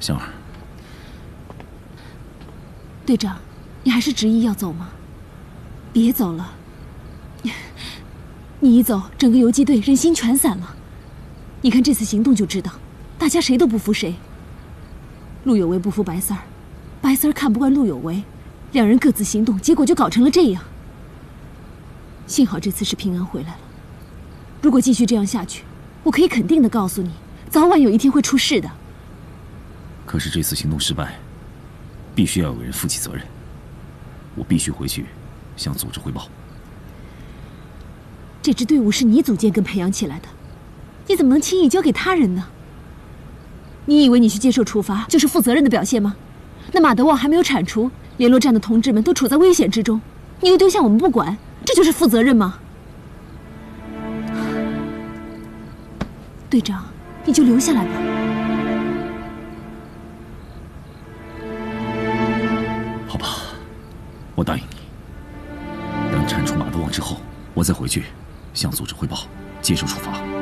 香儿， 队长，你还是执意要走吗？别走了，你一走，整个游击队人心全散了。你看这次行动就知道，大家谁都不服谁。陆有为不服白三儿，白三儿看不惯陆有为，两人各自行动，结果就搞成了这样。幸好这次是平安回来了，如果继续这样下去，我可以肯定的告诉你，早晚有一天会出事的。 可是这次行动失败，必须要有人负起责任。我必须回去向组织汇报。 这支队伍是你组建跟培养起来的，你怎么能轻易交给他人呢？你以为你去接受处罚就是负责任的表现吗？那马德旺还没有铲除，联络站的同志们都处在危险之中，你又丢下我们不管，这就是负责任吗？队长，你就留下来吧。 好吧，我答应你。等铲除马德旺之后，我再回去向组织汇报，接受处罚。